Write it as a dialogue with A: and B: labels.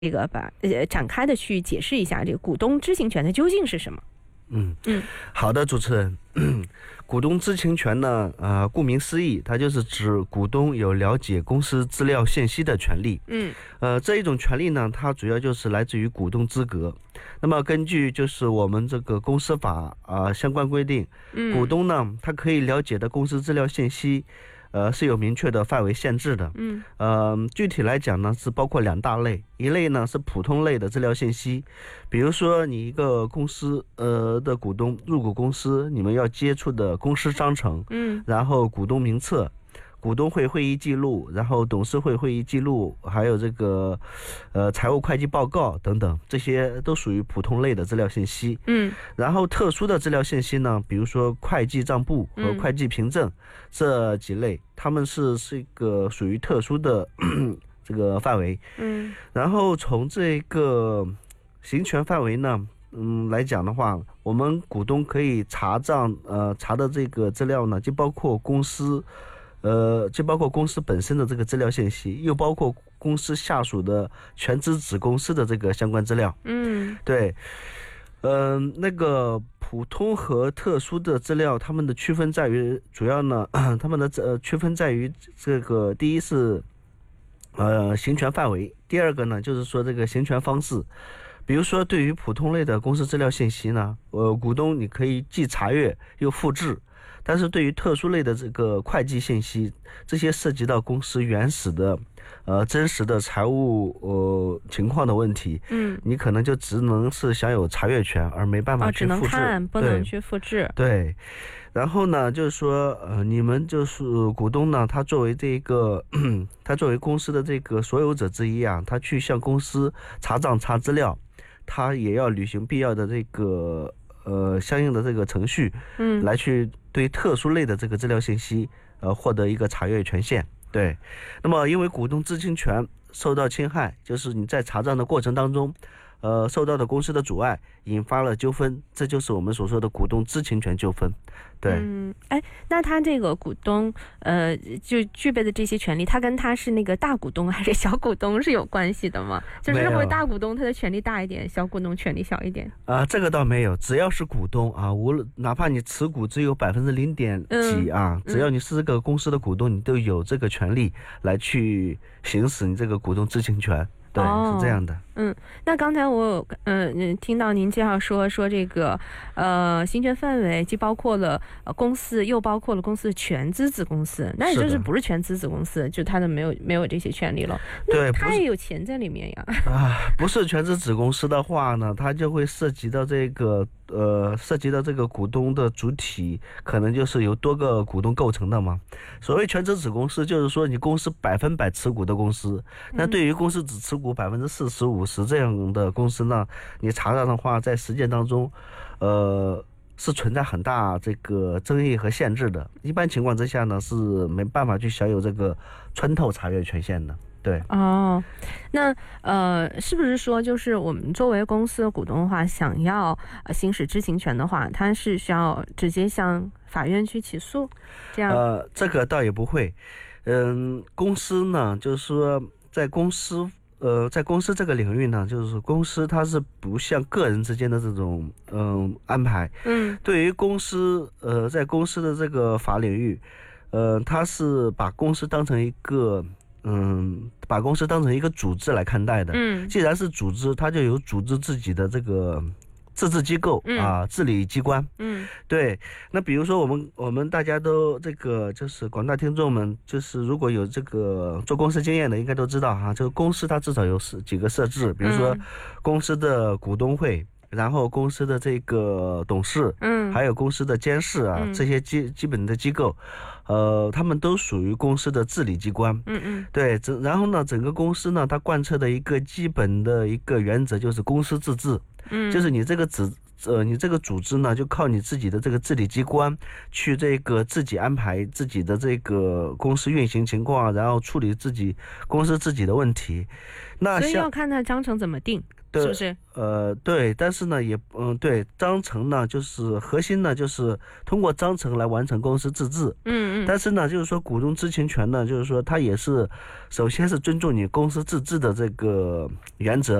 A: 这个展开的去解释一下这个股东知情权它究竟是什么。
B: 好的，主持人。股东知情权呢，顾名思义，它就是指股东有了解公司资料信息的权利。这一种权利呢，它主要就是来自于股东资格。那么根据就是我们这个公司法相关规定，股东呢，他可以了解的公司资料信息，是有明确的范围限制的。具体来讲呢，是包括2大类，一类呢是普通类的资料信息，比如说你一个公司的股东入股公司，你们要接触的公司章程，然后股东名册、股东会会议记录，然后董事会会议记录，还有这个财务会计报告等等，这些都属于普通类的资料信息。然后特殊的资料信息呢，比如说会计账簿和会计凭证这几类，他们是一个属于特殊的这个范围。然后从这个行权范围呢，来讲的话，我们股东可以查账查的这个资料呢，既包括公司本身的这个资料信息，又包括公司下属的全资子公司的这个相关资料。对。那个普通和特殊的资料，它们的区分在于，主要呢，它们的区分在于这个，第一是行权范围，第二个呢就是说这个行权方式。比如说对于普通类的公司资料信息呢，股东你可以既查阅又复制。但是对于特殊类的这个会计信息，这些涉及到公司原始的真实的财务情况的问题，你可能就只能是享有查阅权，而没办法去复制，
A: 只能看不能去复制。
B: 对。然后呢，就是说你们就是股东呢，他作为这个他作为公司的这个所有者之一啊，他去向公司查账查资料，他也要履行必要的这个相应的这个程序，来去对特殊类的这个资料信息获得一个查阅权限。对。那么因为股东知情权受到侵害，就是你在查账的过程当中受到的公司的阻碍，引发了纠纷，这就是我们所说的股东知情权纠纷。对。
A: 那他这个股东就具备的这些权利，他跟他是那个大股东还是小股东是有关系的吗？就是会大股东他的权利大一点，小股东权利小一点？
B: 这个倒没有，只要是股东啊，无论哪怕你持股只有0.0几啊，只要你是这个公司的股东，你都有这个权利来去行使你这个股东知情权。对，是这样的。
A: 那刚才我听到您介绍说这个行权范围既包括了公司，又包括了公司的全资子公司，那也就是不是全资子公司，就他的没有这些权利了。
B: 对，
A: 他也有钱在里面呀。
B: 不是全资子公司的话呢，它就会涉及到这个股东的主体，可能就是由多个股东构成的嘛。所谓全资子公司，就是说你公司100%持股的公司。那对于公司只持股40%-50%这样的公司呢，你查账的话，在实践当中，是存在很大这个争议和限制的。一般情况之下呢，是没办法去享有这个穿透查阅权限的。对。
A: 那是不是说，就是我们作为公司的股东的话，想要行使知情权的话，他是需要直接向法院去起诉？这样？
B: 这个倒也不会。公司呢，就是说在公司这个领域呢，就是公司它是不像个人之间的这种安排。对于公司在公司的这个法领域，它是把公司当成一个组织来看待的。既然是组织，它就有组织自己的这个自治机构治理机关。对。那比如说我们大家都这个就是广大听众们，就是如果有这个做公司经验的，应该都知道哈，这个公司它至少有几个设置，比如说公司的股东会，然后公司的这个董事，还有公司的监事啊，这些基本的机构，他们都属于公司的治理机关。对。然后呢，整个公司呢，它贯彻的一个基本的一个原则就是公司自治。就是你这个组织呢，就靠你自己的这个治理机关去这个自己安排自己的这个公司运行情况，然后处理公司自己的问题。那
A: 所以要看它章程怎么定。 是不是？
B: 对，但是呢，对，章程呢，就是核心呢，就是通过章程来完成公司自治。但是呢，就是说股东知情权呢，就是说它也是首先是尊重你公司自治的这个原则。